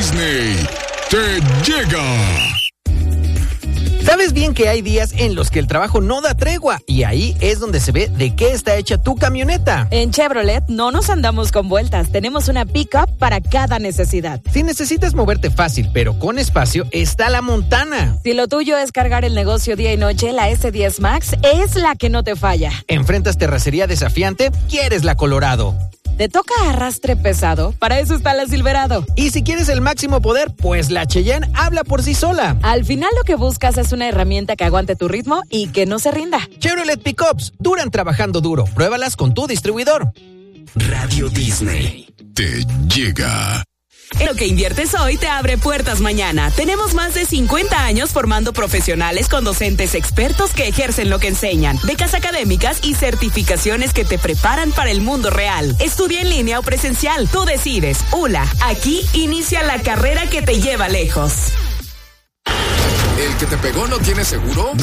Disney te llega. ¿Sabes bien que hay días en los que el trabajo no da tregua? Y ahí es donde se ve de qué está hecha tu camioneta. En Chevrolet no nos andamos con vueltas. Tenemos una pick-up para cada necesidad. Si necesitas moverte fácil, pero con espacio, está la Montana. Si lo tuyo es cargar el negocio día y noche, la S10 Max es la que no te falla. ¿Enfrentas terracería desafiante? ¿Quieres la Colorado? ¿Te toca arrastre pesado? Para eso está la Silverado. Y si quieres el máximo poder, pues la Cheyenne habla por sí sola. Al final lo que buscas es una herramienta que aguante tu ritmo y que no se rinda. Chevrolet Pickups duran trabajando duro. Pruébalas con tu distribuidor. Radio Disney te llega. En lo que inviertes hoy te abre puertas mañana. Tenemos más de 50 años formando profesionales con docentes expertos que ejercen lo que enseñan, becas académicas y certificaciones que te preparan para el mundo real. Estudia en línea o presencial, tú decides. ULA, aquí inicia la carrera que te lleva lejos. ¿El que te pegó no tiene seguro?